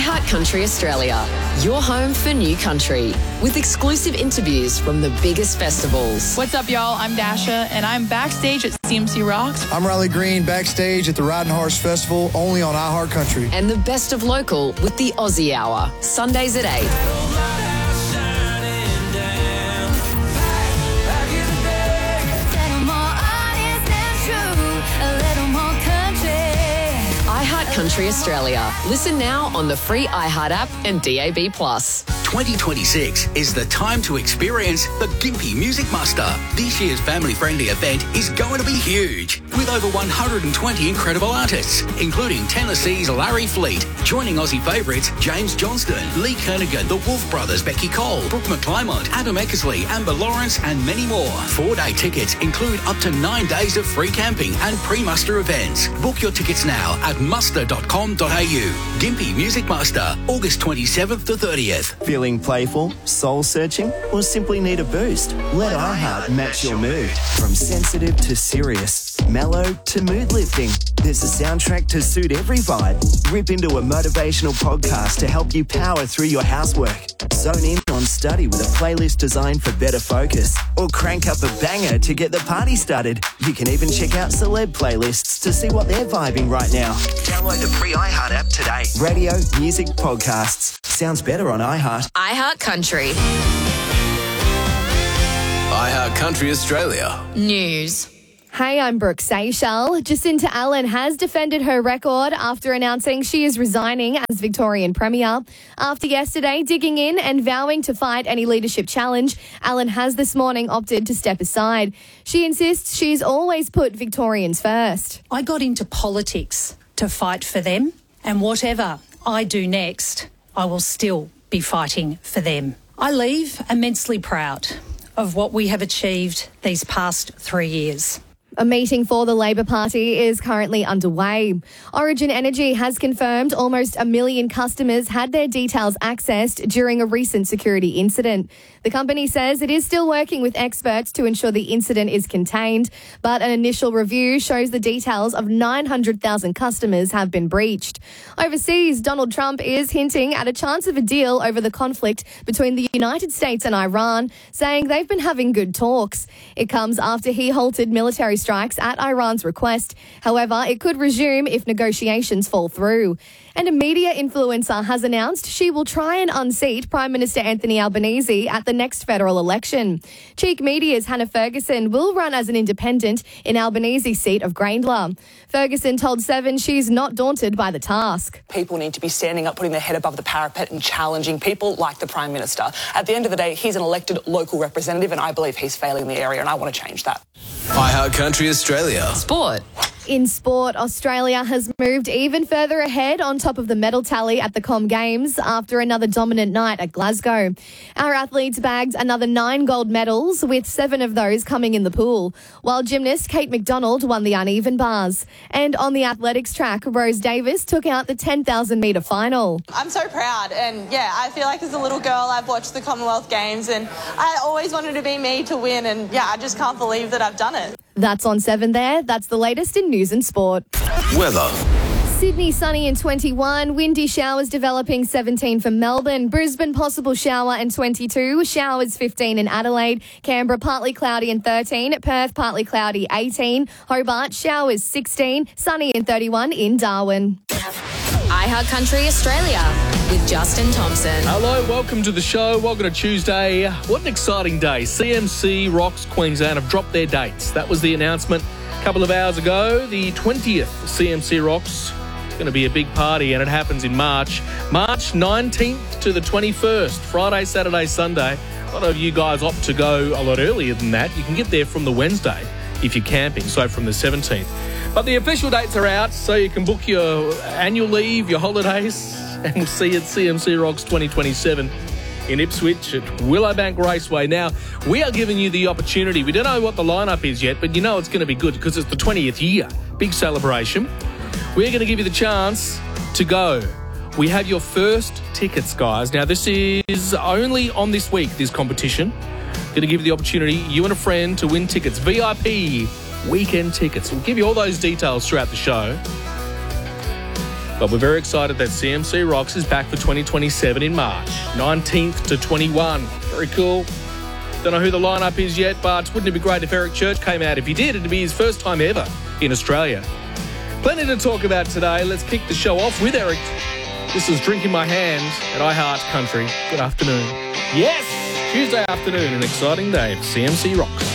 iHeart Country Australia, your home for new country, with exclusive interviews from the biggest festivals. What's up, y'all? I'm Dasha, and I'm backstage at CMC Rocks. I'm Riley Green, backstage at the Riding Horse Festival, only on iHeart Country. And the best of local with the Aussie Hour, Sundays at 8. iHeart Country Australia. Listen now on the free iHeart app and DAB+. 2026 is the time to experience the Gympie Music Muster. This year's family-friendly event is going to be huge, with over 120 incredible artists, including Tennessee's Larry Fleet, joining Aussie favourites James Johnston, Lee Kernaghan, the Wolf Brothers, Becky Cole, Brooke McClymont, Adam Eckersley, Amber Lawrence, and many more. 4-day tickets include up to 9 days of free camping and pre-muster events. Book your tickets now at muster.com.au. Gympie Music Muster, August 27th to 30th. Feeling playful, soul-searching, or simply need a boost? Let iHeart match your mood. From sensitive to serious, mellow to mood-lifting, there's a soundtrack to suit every vibe. Rip into a motivational podcast to help you power through your housework. Zone in on study with a playlist designed for better focus. Or crank up a banger to get the party started. You can even check out celeb playlists to see what they're vibing right now. Download the free iHeart app today. Radio, music, podcasts. Sounds better on iHeart. iHeart Country. iHeart Country Australia. News. Hey, I'm Brooke Seychelles. Jacinta Allen has defended her record after announcing she is resigning as Victorian Premier. After yesterday digging in and vowing to fight any leadership challenge, Allen has this morning opted to step aside. She insists she's always put Victorians first. I got into politics to fight for them, and whatever I do next, I will still be fighting for them. I leave immensely proud of what we have achieved these past 3 years. A meeting for the Labor Party is currently underway. Origin Energy has confirmed almost 1 million customers had their details accessed during a recent security incident. The company says it is still working with experts to ensure the incident is contained, but an initial review shows the details of 900,000 customers have been breached. Overseas, Donald Trump is hinting at a chance of a deal over the conflict between the United States and Iran, saying they've been having good talks. It comes after he halted military strikes at Iran's request. However, it could resume if negotiations fall through. And a media influencer has announced she will try and unseat Prime Minister Anthony Albanese at the next federal election. Cheek Media's Hannah Ferguson will run as an independent in Albanese's seat of Grayndler. Ferguson told Seven she's not daunted by the task. People need to be standing up, putting their head above the parapet and challenging people like the Prime Minister. At the end of the day, he's an elected local representative and I believe he's failing the area and I want to change that. iHeart Country Australia. Sport. In sport, Australia has moved even further ahead on top of the medal tally at the Com Games after another dominant night at Glasgow. Our athletes bagged another 9 gold medals, with 7 of those coming in the pool, while gymnast Kate McDonald won the uneven bars. And on the athletics track, Rose Davis took out the 10,000-metre final. I'm so proud, and yeah, I feel like as a little girl I've watched the Commonwealth Games and I always wanted to be me to win, and yeah, I just can't believe that I've done it. That's on 7 there. That's the latest in news and sport. Weather. Sydney sunny and 21, windy showers developing 17 for Melbourne, Brisbane possible shower and 22, showers 15 in Adelaide, Canberra partly cloudy and 13, Perth partly cloudy 18, Hobart showers 16, sunny and 31 in Darwin. iHeart Country Australia with Justin Thompson. Hello, welcome to the show. Welcome to Tuesday. What an exciting day. CMC Rocks Queensland have dropped their dates. That was the announcement a couple of hours ago. The 20th CMC Rocks is going to be a big party, and it happens in March. March 19th to the 21st, Friday, Saturday, Sunday. A lot of you guys opt to go a lot earlier than that. You can get there from the Wednesday if you're camping, so from the 17th. But the official dates are out, so you can book your annual leave, your holidays, and we'll see you at CMC Rocks 2027 in Ipswich at Willowbank Raceway. Now, we are giving you the opportunity. We don't know what the lineup is yet, but you know it's going to be good because it's the 20th year. Big celebration. We're going to give you the chance to go. We have your first tickets, guys. Now, this is only on this week, this competition. Going to give you the opportunity, you and a friend, to win tickets, VIP weekend tickets. We'll give you all those details throughout the show. But we're very excited that CMC Rocks is back for 2027 in March, 19th to 21. Very cool. Don't know who the lineup is yet, but wouldn't it be great if Eric Church came out? If he did, it'd be his first time ever in Australia. Plenty to talk about today. Let's kick the show off with Eric. This is Drink in My Hand at iHeart Country. Good afternoon. Yes, Tuesday afternoon, an exciting day for CMC Rocks.